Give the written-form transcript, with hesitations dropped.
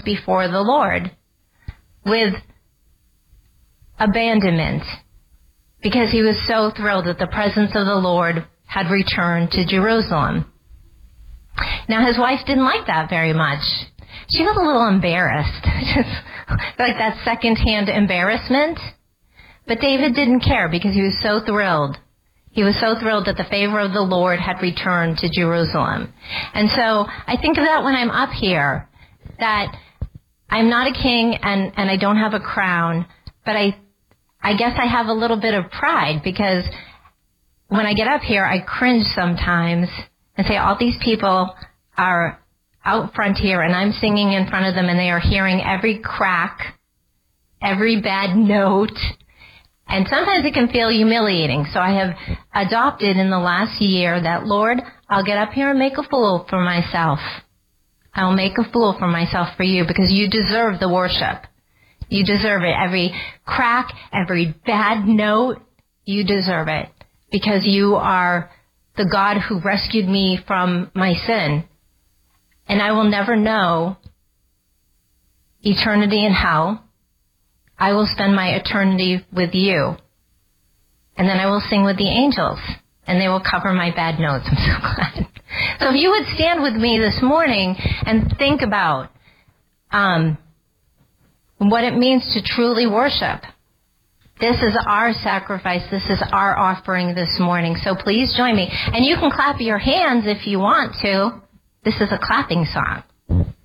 before the Lord with abandonment because he was so thrilled that the presence of the Lord had returned to Jerusalem. Now, his wife didn't like that very much. She was a little embarrassed, like that secondhand embarrassment. But David didn't care because he was so thrilled. He was so thrilled that the favor of the Lord had returned to Jerusalem. And so I think of that when I'm up here, that I'm not a king and I don't have a crown, but I guess I have a little bit of pride because when I get up here, I cringe sometimes and say, all these people are out front here and I'm singing in front of them and they are hearing every crack, every bad note. And sometimes it can feel humiliating. So I have adopted in the last year that, Lord, I'll get up here and make a fool for myself. I'll make a fool for myself for you because you deserve the worship. You deserve it. Every crack, every bad note, you deserve it because you are the God who rescued me from my sin. And I will never know eternity in hell. I will spend my eternity with you. And then I will sing with the angels. And they will cover my bad notes. I'm so glad. So if you would stand with me this morning and think about what it means to truly worship. This is our sacrifice. This is our offering this morning. So please join me. And you can clap your hands if you want to. This is a clapping song.